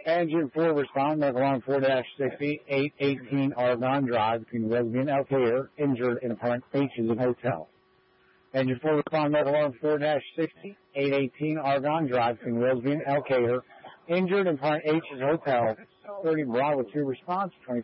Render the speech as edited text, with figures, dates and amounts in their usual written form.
Engine 4 respond, medical alarm 4-60, 818 Argonne Drive between Wilsby and Elkhart, injured in apartment H is in hotel. Engine 4 respond, medical alarm 4-60, 818 Argonne Drive between Wilsby and Elkhart, injured in apartment H is hotel. 30 Bravo 2 response, 20.